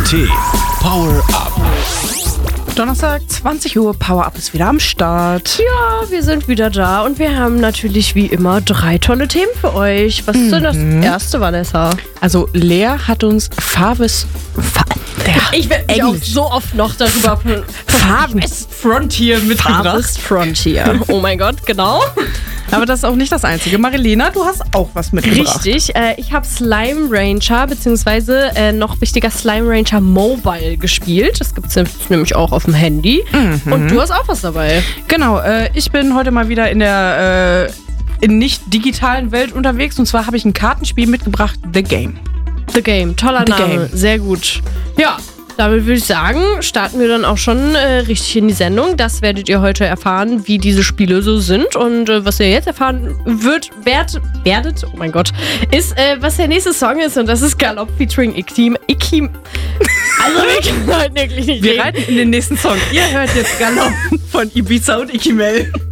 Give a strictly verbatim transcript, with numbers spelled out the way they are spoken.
T. Power Up. Donnerstag, zwanzig Uhr, Power Up ist wieder am Start. Ja, wir sind wieder da und wir haben natürlich wie immer drei tolle Themen für euch. Was ist denn das erste, Vanessa? Also Lea hat uns Farves... Fa Ich werde mich auch so oft noch darüber Farvest Frontier mitgebracht. Farvest Frontier. Oh mein Gott, genau. Aber das ist auch nicht das Einzige. Marilena, du hast auch was mitgebracht. Richtig, äh, ich habe Slime Rancher, beziehungsweise äh, noch wichtiger Slime Rancher Mobile gespielt. Das gibt es nämlich auch auf dem Handy. Mhm. Und du hast auch was dabei. Genau, äh, ich bin heute mal wieder in der äh, in nicht digitalen Welt unterwegs. Und zwar habe ich ein Kartenspiel mitgebracht, The Game. The Game, toller The Name, Game. Sehr gut. Ja, damit würde ich sagen, starten wir dann auch schon äh, richtig in die Sendung. Das werdet ihr heute erfahren, wie diese Spiele so sind. Und äh, was ihr jetzt erfahren wird, werd, werdet, oh mein Gott, ist, äh, was der nächste Song ist. Und das ist Galopp featuring Ikim. Ikim. Also wir können heute wirklich nicht Wir reden. reiten in den nächsten Song. Ihr hört jetzt Galopp von Ibiza und Ikimel.